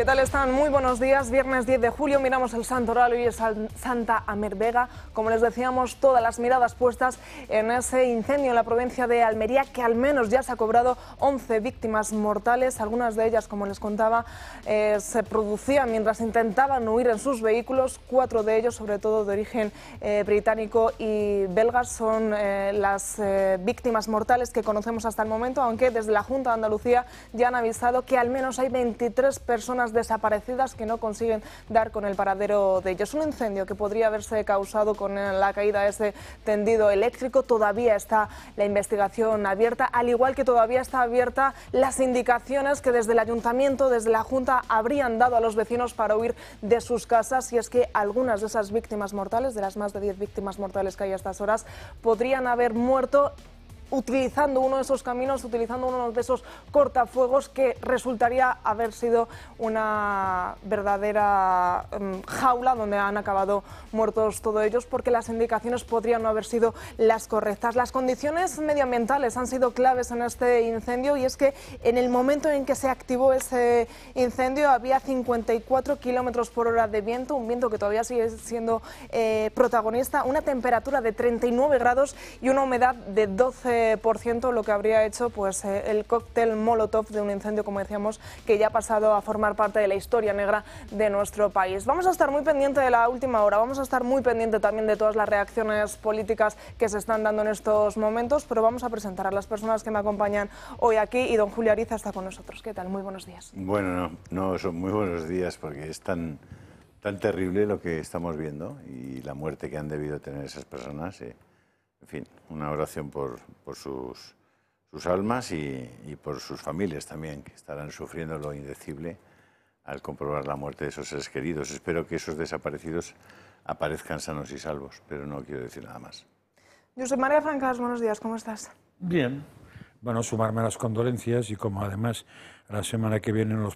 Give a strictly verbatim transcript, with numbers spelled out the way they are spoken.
¿Qué tal están? Muy buenos días. Viernes diez de julio miramos el Santoral y es Santa Amer-Vega. Como les decíamos, todas las miradas puestas en ese incendio en la provincia de Almería, que al menos ya se ha cobrado once víctimas mortales. Algunas de ellas, como les contaba, eh, se producían mientras intentaban huir en sus vehículos. Cuatro de ellos, sobre todo de origen eh, británico y belgas, son eh, las eh, víctimas mortales que conocemos hasta el momento, aunque desde la Junta de Andalucía ya han avisado que al menos hay veintitrés personas desaparecidas que no consiguen dar con el paradero de ellos. Un incendio que podría haberse causado con la caída de ese tendido eléctrico. Todavía está la investigación abierta, al igual que todavía está abierta las indicaciones que desde el Ayuntamiento, desde la Junta, habrían dado a los vecinos para huir de sus casas. Y es que algunas de esas víctimas mortales, de las más de diez víctimas mortales que hay a estas horas, podrían haber muerto utilizando uno de esos caminos, utilizando uno de esos cortafuegos, que resultaría haber sido una verdadera um, jaula donde han acabado muertos todos ellos, porque las indicaciones podrían no haber sido las correctas. Las condiciones medioambientales han sido claves en este incendio, y es que en el momento en que se activó ese incendio había cincuenta y cuatro kilómetros por hora de viento, un viento que todavía sigue siendo eh, protagonista, una temperatura de treinta y nueve grados y una humedad de doce por ciento, lo que habría hecho pues eh, el cóctel Molotov de un incendio, como decíamos, que ya ha pasado a formar parte de la historia negra de nuestro país. Vamos a estar muy pendiente de la última hora, vamos a estar muy pendiente también de todas las reacciones políticas que se están dando en estos momentos, pero vamos a presentar a las personas que me acompañan hoy aquí, y don Julio Ariza está con nosotros. ¿Qué tal? Muy buenos días. Bueno, no, no son muy buenos días, porque es tan, tan terrible lo que estamos viendo y la muerte que han debido tener esas personas. Eh. En fin, una oración por, por sus, sus almas y, y por sus familias también, que estarán sufriendo lo indecible al comprobar la muerte de esos seres queridos. Espero que esos desaparecidos aparezcan sanos y salvos, pero no quiero decir nada más. Josep María Francas, buenos días, ¿cómo estás? Bien, bueno, sumarme a las condolencias, y como además la semana que viene nos